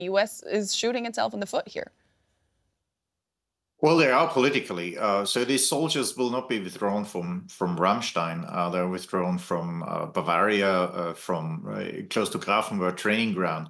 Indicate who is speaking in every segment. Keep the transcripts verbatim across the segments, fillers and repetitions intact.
Speaker 1: U S is shooting itself in the foot here.
Speaker 2: Well, they are politically. Uh, so these soldiers will not be withdrawn from from Ramstein. Uh, they're withdrawn from uh, Bavaria, uh, from uh, close to Grafenwöhr training ground.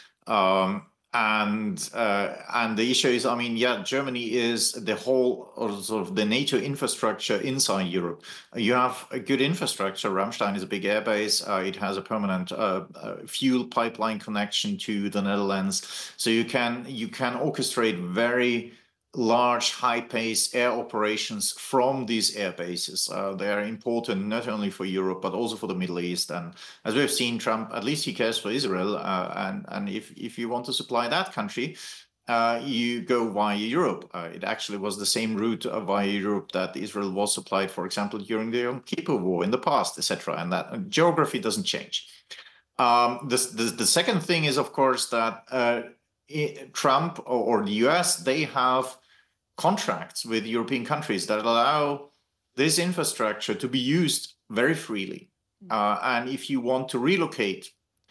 Speaker 2: Um, and uh, and the issue is, I mean, yeah, Germany is the whole or sort of the NATO infrastructure inside Europe. You have a good infrastructure. Ramstein is a big airbase. Uh, it has a permanent uh, uh, fuel pipeline connection to the Netherlands. So you can you can orchestrate very large, high-paced air operations from these air bases. Uh, they are important not only for Europe, but also for the Middle East. And as we've seen, Trump, at least he cares for Israel. Uh, and and if, if you want to supply that country, uh, you go via Europe. Uh, it actually was the same route uh, via Europe that Israel was supplied, for example, during the Yom Kippur War in the past, et cetera. And that uh, geography doesn't change. Um, the, the, the second thing is, of course, that uh, it, Trump or, or the U S, they have contracts with European countries that allow this infrastructure to be used very freely. Uh, and if you want to relocate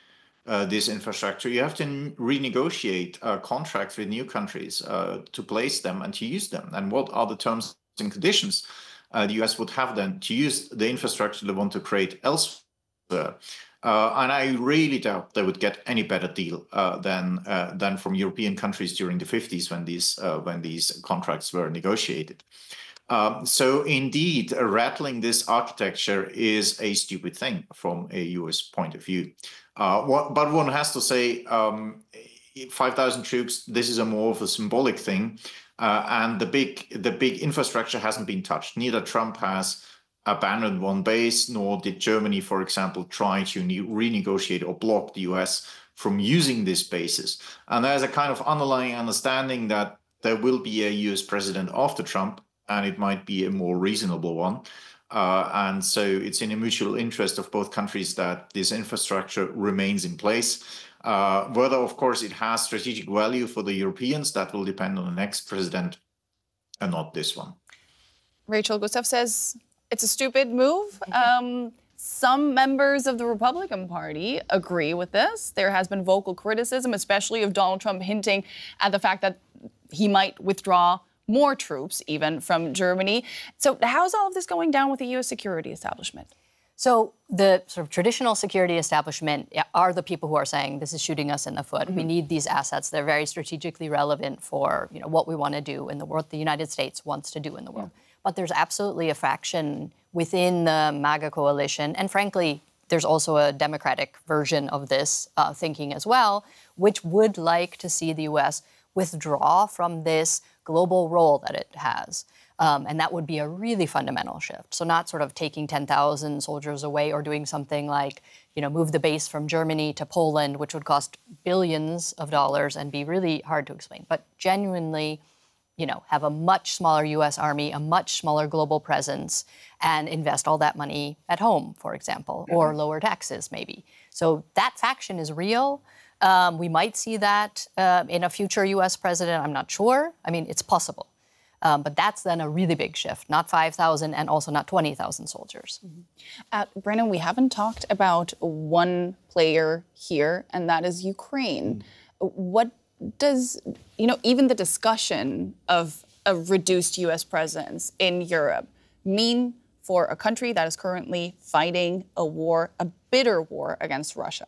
Speaker 2: uh, this infrastructure, you have to renegotiate uh, contracts with new countries uh, to place them and to use them. And what are the terms and conditions uh, the U S would have then to use the infrastructure they want to create elsewhere? Uh, and I really doubt they would get any better deal uh, than uh, than from European countries during the fifties when these uh, when these contracts were negotiated. Um, so indeed, uh, rattling this architecture is a stupid thing from a U S point of view. Uh, what, but one has to say, um, five thousand troops. This is a more of a symbolic thing, uh, and the big the big infrastructure hasn't been touched. Neither Trump has abandoned one base, nor did Germany, for example, try to renegotiate or block the U S from using these bases. And there's a kind of underlying understanding that there will be a U S president after Trump, and it might be a more reasonable one. Uh, and so it's in the mutual interest of both countries that this infrastructure remains in place. Uh, whether, of course, it has strategic value for the Europeans, that will depend on the next president and not this one.
Speaker 1: Rachel, Gustav says it's a stupid move. Um, some members of the Republican Party agree with this. There has been vocal criticism, especially of Donald Trump hinting at the fact that he might withdraw more troops even from Germany. So how's all of this going down with the U S security establishment?
Speaker 3: So the sort of traditional security establishment are the people who are saying this is shooting us in the foot. Mm-hmm. We need these assets. They're very strategically relevant for, you know, what we want to do in the world, the United States wants to do in the world. Yeah. But there's absolutely a faction within the MAGA coalition, and frankly, there's also a Democratic version of this uh, thinking as well, which would like to see the U S withdraw from this global role that it has. Um, and that would be a really fundamental shift. So not sort of taking ten thousand soldiers away or doing something like, you know, move the base from Germany to Poland, which would cost billions of dollars and be really hard to explain, but genuinely, you know, have a much smaller U S Army, a much smaller global presence, and invest all that money at home, for example, mm-hmm. or lower taxes, maybe. So that faction is real. Um, we might see that uh, in a future U S president. I'm not sure. I mean, it's possible. Um, but that's then a really big shift, not five thousand and also not twenty thousand soldiers. Mm-hmm.
Speaker 1: Uh, Brennan, we haven't talked about one player here, and that is Ukraine. Mm. What does, you know, even the discussion of a reduced U S presence in Europe mean for a country that is currently fighting a war, a bitter war against Russia?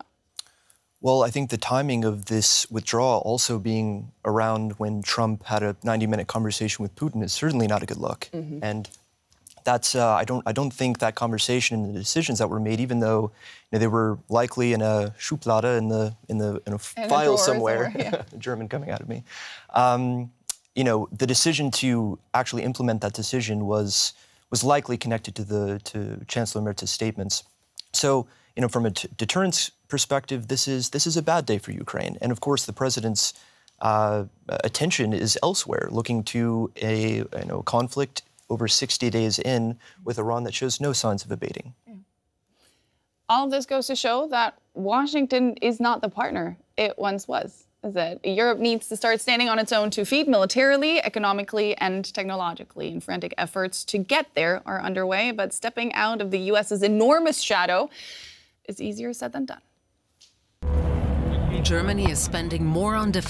Speaker 4: Well, I think the timing of this withdrawal also being around when Trump had a ninety-minute conversation with Putin is certainly not a good look. Mm-hmm. And that's uh, I don't I don't think that conversation and the decisions that were made, even though you know, they were likely in a Schublade in the in the in a
Speaker 1: in
Speaker 4: file
Speaker 1: a
Speaker 4: somewhere,
Speaker 1: somewhere yeah.
Speaker 4: German coming out of me. Um, you know, the decision to actually implement that decision was was likely connected to the to Chancellor Merz's statements. So, you know, from a t- deterrence perspective, this is this is a bad day for Ukraine. And of course, the president's uh, attention is elsewhere, looking to a you know conflict over sixty days in with Iran that shows no signs of abating.
Speaker 1: Yeah. All of this goes to show that Washington is not the partner it once was, is it? Europe needs to start standing on its own two feet militarily, economically, and technologically. And frantic efforts to get there are underway, but stepping out of the U S's enormous shadow is easier said than done.
Speaker 5: Germany is spending more on defense